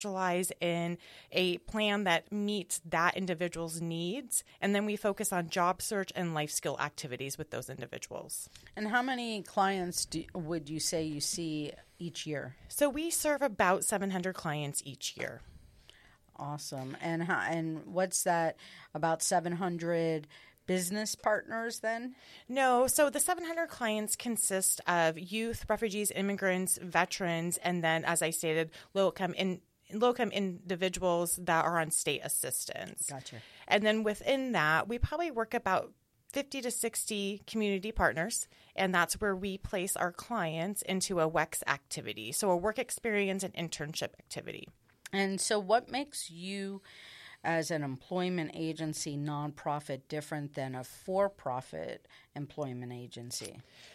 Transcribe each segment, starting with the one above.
specialize in a plan that meets that individual's needs, and then we focus on job search and life skill activities with those individuals. And how many clients would you say you see each year? So we serve about 700 clients each year. Awesome. And what's that, about 700 business partners then? No, so the 700 clients consist of youth, refugees, immigrants, veterans, and then, as I stated, low-income individuals that are on state assistance. Gotcha. And then within that, we probably work about 50 to 60 community partners, and that's where we place our clients into a WEX activity, so a work experience and internship activity. And so what makes you as an employment agency nonprofit different than a for-profit employment agency?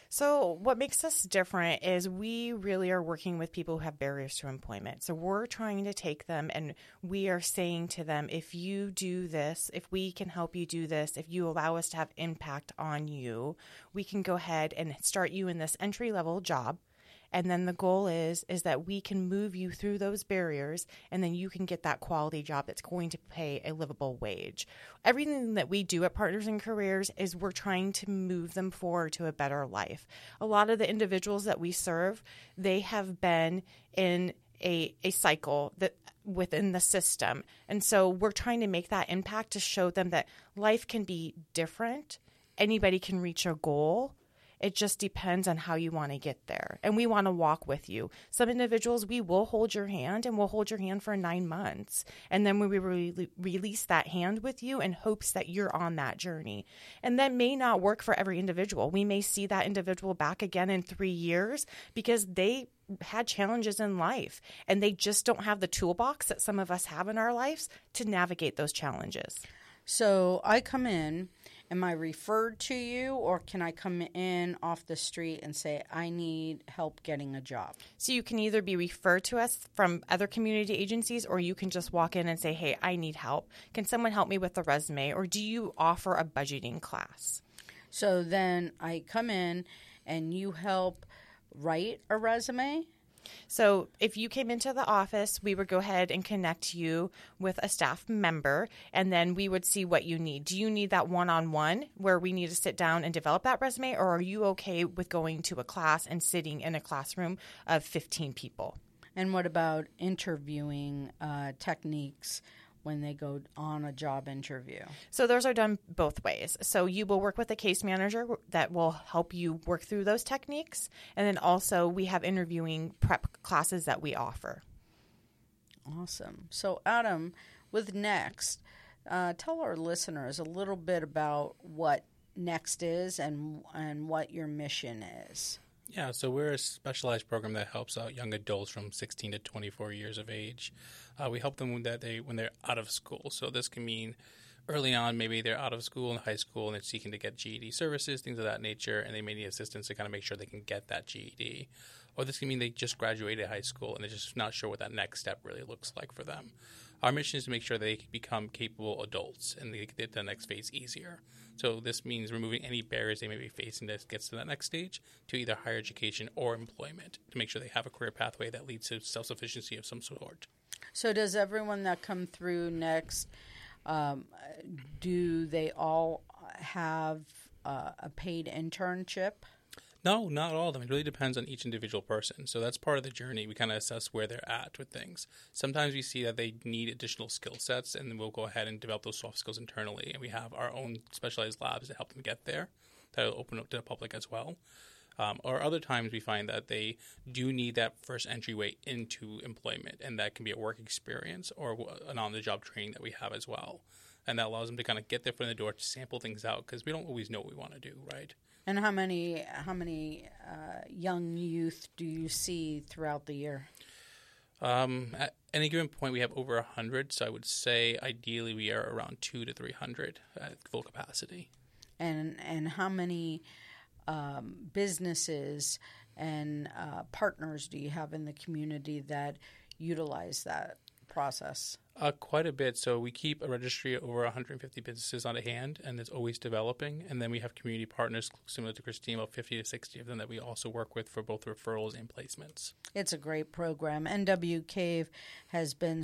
So what makes us different is we really are working with people who have barriers to employment. So we're trying to take them and we are saying to them, if you do this, if we can help you do this, if you allow us to have impact on you, we can go ahead and start you in this entry-level job. And then the goal is that we can move you through those barriers, and then you can get that quality job that's going to pay a livable wage. Everything that we do at Partners in Careers is we're trying to move them forward to a better life. A lot of the individuals that we serve, they have been in a cycle that within the system. And so we're trying to make that impact to show them that life can be different. Anybody can reach a goal. It just depends on how you want to get there. And we want to walk with you. Some individuals, we will hold your hand, and we'll hold your hand for 9 months. And then we release that hand with you in hopes that you're on that journey. And that may not work for every individual. We may see that individual back again in 3 years because they had challenges in life and they just don't have the toolbox that some of us have in our lives to navigate those challenges. So I come in. Am I referred to you, or can I come in off the street and say, I need help getting a job? So you can either be referred to us from other community agencies, or you can just walk in and say, hey, I need help. Can someone help me with the resume? Or do you offer a budgeting class? So then I come in and you help write a resume? So if you came into the office, we would go ahead and connect you with a staff member, and then we would see what you need. Do you need that one-on-one where we need to sit down and develop that resume, or are you okay with going to a class and sitting in a classroom of 15 people? And what about interviewing techniques when they go on a job interview? So those are done both ways. So you will work with a case manager that will help you work through those techniques. And then also we have interviewing prep classes that we offer. Awesome. So Adam, with Next, tell our listeners a little bit about what Next is and what your mission is. Yeah, so we're a specialized program that helps out young adults from 16 to 24 years of age. We help them when they're out of school. So this can mean early on, maybe they're out of school in high school and they're seeking to get GED services, things of that nature, and they may need assistance to kind of make sure they can get that GED. Or this can mean they just graduated high school and they're just not sure what that next step really looks like for them. Our mission is to make sure they become capable adults and they get the next phase easier. So this means removing any barriers they may be facing that gets to that next stage to either higher education or employment to make sure they have a career pathway that leads to self-sufficiency of some sort. So does everyone that come through Next, do they all have a paid internship? No, not all of them. It really depends on each individual person. So that's part of the journey. We kind of assess where they're at with things. Sometimes we see that they need additional skill sets, and then we'll go ahead and develop those soft skills internally. And we have our own specialized labs to help them get there. That will open up to the public as well. Or other times we find that they do need that first entryway into employment, and that can be a work experience or an on-the-job training that we have as well. And that allows them to kind of get their foot in the door to sample things out because we don't always know what we want to do, right? And how many young youth do you see throughout the year? At any given point, we have over 100. So I would say ideally we are around 200 to 300 at full capacity. And how many businesses and partners do you have in the community that utilize that process? Quite a bit. So we keep a registry of over 150 businesses on hand, and it's always developing. And then we have community partners, similar to Christine, about 50 to 60 of them that we also work with for both referrals and placements. It's a great program. NW Cave has been